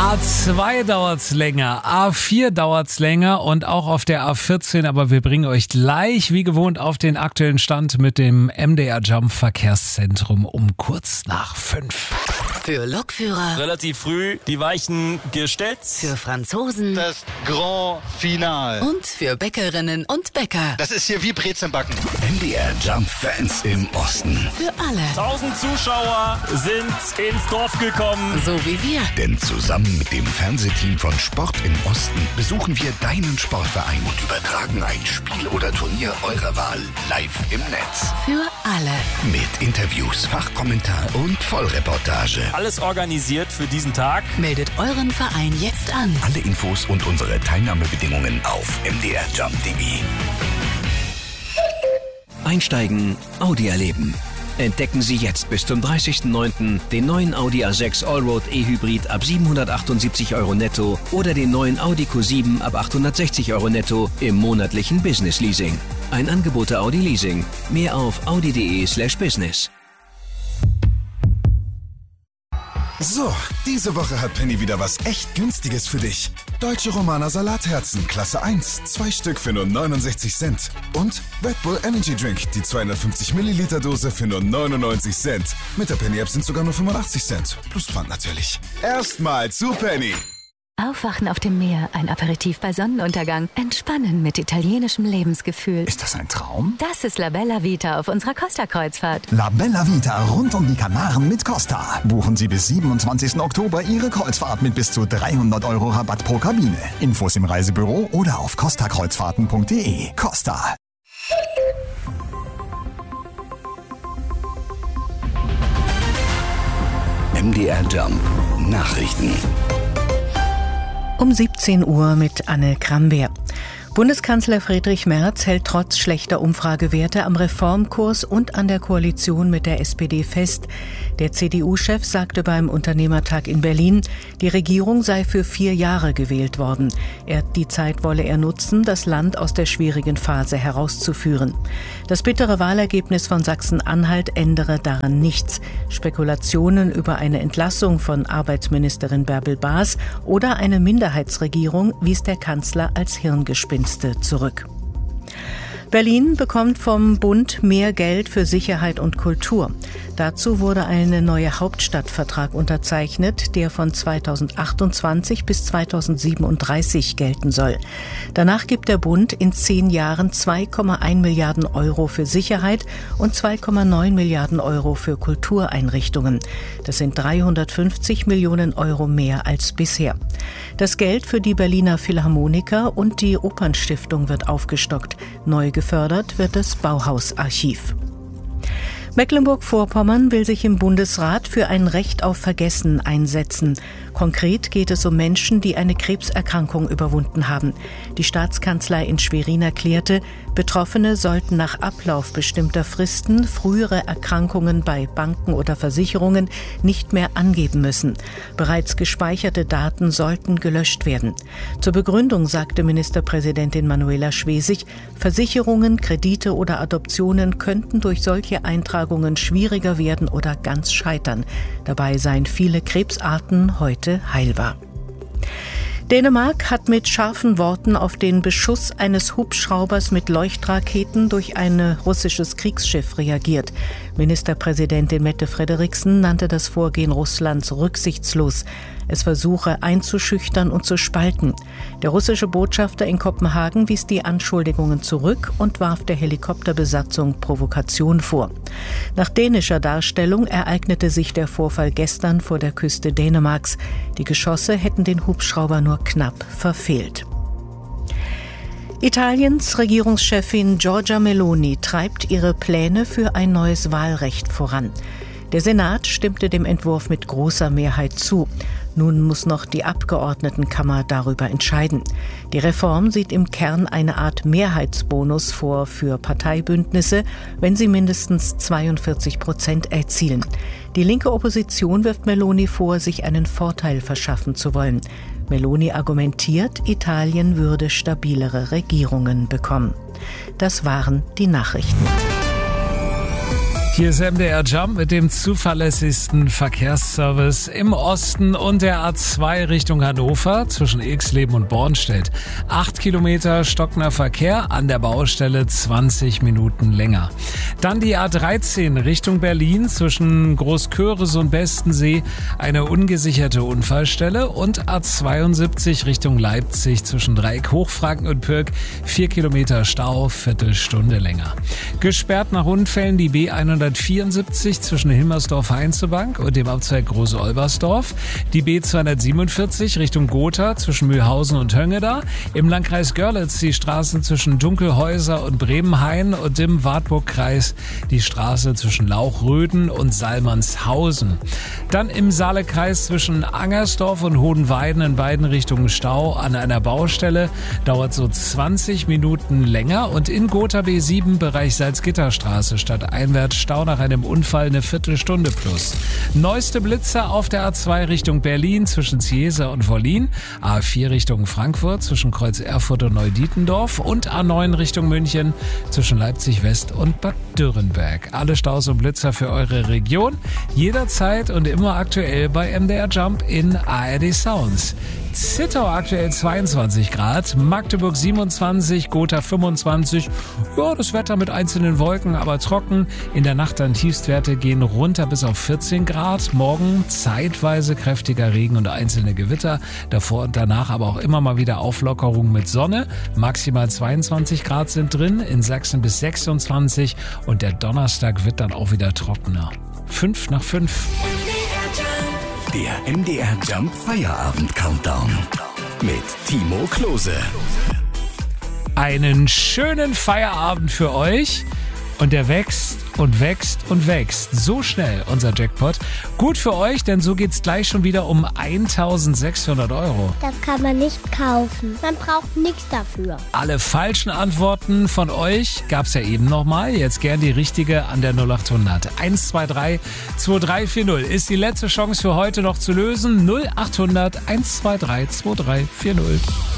A2 dauert's länger, A4 dauert's länger und auch auf der A14, aber wir bringen euch gleich wie gewohnt auf den aktuellen Stand mit dem MDR Jump Verkehrszentrum um kurz nach 5. Für Lokführer. Relativ früh die Weichen gestellt. Für Franzosen. Das Grand Finale. Und für Bäckerinnen und Bäcker. Das ist hier wie Brezelbacken. MDR Jump Fans im Osten. Für alle. 1000 Zuschauer sind ins Dorf gekommen. So wie wir. Denn zusammen mit dem Fernsehteam von Sport im Osten besuchen wir deinen Sportverein und übertragen ein Spiel oder Turnier eurer Wahl live im Netz. Für alle. Mit Interviews, Fachkommentar und Vollreportage. Alles organisiert für diesen Tag. Meldet euren Verein jetzt an. Alle Infos und unsere Teilnahmebedingungen auf mdrjump.de. Einsteigen, Audi erleben. Entdecken Sie jetzt bis zum 30.09. den neuen Audi A6 Allroad E-Hybrid ab 778 € netto oder den neuen Audi Q7 ab 860 € netto im monatlichen Business Leasing. Ein Angebot der Audi Leasing. Mehr auf audi.de/business. So, diese Woche hat Penny wieder was echt Günstiges für dich. Deutsche Romaner Salatherzen, Klasse 1, 2 Stück für nur 69 Cent. Und Red Bull Energy Drink, die 250 Milliliter Dose für nur 99 Cent. Mit der Penny-App sind sogar nur 85 Cent. Plus Pfand natürlich. Erstmal zu Penny. Aufwachen auf dem Meer, ein Aperitif bei Sonnenuntergang, entspannen mit italienischem Lebensgefühl. Ist das ein Traum? Das ist La Bella Vita auf unserer Costa-Kreuzfahrt. La Bella Vita rund um die Kanaren mit Costa. Buchen Sie bis 27. Oktober Ihre Kreuzfahrt mit bis zu 300 € Rabatt pro Kabine. Infos im Reisebüro oder auf costakreuzfahrten.de. Costa. MDR Jump Nachrichten. Um 17 Uhr mit Anne Krambeer. Bundeskanzler Friedrich Merz hält trotz schlechter Umfragewerte am Reformkurs und an der Koalition mit der SPD fest. Der CDU-Chef sagte beim Unternehmertag in Berlin, die Regierung sei für 4 Jahre gewählt worden. Die Zeit wolle er nutzen, das Land aus der schwierigen Phase herauszuführen. Das bittere Wahlergebnis von Sachsen-Anhalt ändere daran nichts. Spekulationen über eine Entlassung von Arbeitsministerin Bärbel Baas oder eine Minderheitsregierung wies der Kanzler als Hirngespinste zurück. Berlin bekommt vom Bund mehr Geld für Sicherheit und Kultur. Dazu wurde ein neuer Hauptstadtvertrag unterzeichnet, der von 2028 bis 2037 gelten soll. Danach gibt der Bund in 10 Jahren 2,1 Milliarden € für Sicherheit und 2,9 Milliarden € für Kultureinrichtungen. Das sind 350 Millionen € mehr als bisher. Das Geld für die Berliner Philharmoniker und die Opernstiftung wird aufgestockt. Neu gefördert wird das Bauhausarchiv. Mecklenburg-Vorpommern will sich im Bundesrat für ein Recht auf Vergessen einsetzen. Konkret geht es um Menschen, die eine Krebserkrankung überwunden haben. Die Staatskanzlei in Schwerin erklärte, Betroffene sollten nach Ablauf bestimmter Fristen frühere Erkrankungen bei Banken oder Versicherungen nicht mehr angeben müssen. Bereits gespeicherte Daten sollten gelöscht werden. Zur Begründung sagte Ministerpräsidentin Manuela Schwesig, Versicherungen, Kredite oder Adoptionen könnten durch solche Eintragungen schwieriger werden oder ganz scheitern. Dabei seien viele Krebsarten heute heilbar. Dänemark hat mit scharfen Worten auf den Beschuss eines Hubschraubers mit Leuchtraketen durch ein russisches Kriegsschiff reagiert. Ministerpräsidentin Mette Frederiksen nannte das Vorgehen Russlands rücksichtslos. Es versuche einzuschüchtern und zu spalten. Der russische Botschafter in Kopenhagen wies die Anschuldigungen zurück und warf der Helikopterbesatzung Provokation vor. Nach dänischer Darstellung ereignete sich der Vorfall gestern vor der Küste Dänemarks. Die Geschosse hätten den Hubschrauber nur knapp verfehlt. Italiens Regierungschefin Giorgia Meloni treibt ihre Pläne für ein neues Wahlrecht voran. Der Senat stimmte dem Entwurf mit großer Mehrheit zu. Nun muss noch die Abgeordnetenkammer darüber entscheiden. Die Reform sieht im Kern eine Art Mehrheitsbonus vor für Parteibündnisse, wenn sie mindestens 42% erzielen. Die linke Opposition wirft Meloni vor, sich einen Vorteil verschaffen zu wollen. Meloni argumentiert, Italien würde stabilere Regierungen bekommen. Das waren die Nachrichten. Hier ist MDR Jump mit dem zuverlässigsten Verkehrsservice im Osten und der A2 Richtung Hannover zwischen Exleben und Bornstedt. 8 Kilometer stockender Verkehr, an der Baustelle 20 Minuten länger. Dann die A13 Richtung Berlin zwischen Großköris und Bestensee, eine ungesicherte Unfallstelle, und A72 Richtung Leipzig zwischen Dreieck Hochfranken und Pürg, 4 Kilometer Stau, Viertelstunde länger. Gesperrt nach Unfällen die B174 zwischen Hilmersdorf-Heinzebank und dem Abzweig Groß-Olbersdorf, die B247 Richtung Gotha zwischen Mühlhausen und Höngeda, im Landkreis Görlitz die Straßen zwischen Dunkelhäuser und Bremenhain und im Wartburgkreis die Straße zwischen Lauchröden und Salmannshausen. Dann im Saalekreis zwischen Angersdorf und Hohenweiden in beiden Richtungen Stau an einer Baustelle, dauert so 20 Minuten länger, und in Gotha B7 Bereich Salzgitterstraße stadteinwärts Stau nach einem Unfall eine Viertelstunde plus. Neueste Blitzer auf der A2 Richtung Berlin zwischen Ziesa und Wollin, A4 Richtung Frankfurt zwischen Kreuz Erfurt und Neudietendorf und A9 Richtung München zwischen Leipzig West und Bad Dürrenberg. Alle Staus und Blitzer für eure Region, jederzeit und immer aktuell bei MDR Jump in ARD Sounds. Zittau aktuell 22 Grad, Magdeburg 27, Gotha 25. Ja, das Wetter mit einzelnen Wolken, aber trocken. In der Nacht dann Tiefstwerte gehen runter bis auf 14 Grad. Morgen zeitweise kräftiger Regen und einzelne Gewitter. Davor und danach aber auch immer mal wieder Auflockerung mit Sonne. Maximal 22 Grad sind drin, in Sachsen bis 26. Und der Donnerstag wird dann auch wieder trockener. 5 nach 5. Der MDR Jump Feierabend Countdown mit Timo Klose. Einen schönen Feierabend für euch. Und der wächst und wächst und wächst. So schnell, unser Jackpot. Gut für euch, denn so geht's gleich schon wieder um 1.600 Euro. Das kann man nicht kaufen. Man braucht nichts dafür. Alle falschen Antworten von euch gab's ja eben nochmal. Jetzt gern die richtige an der 0800. 123 2340 ist die letzte Chance für heute noch zu lösen. 0800 123 2340.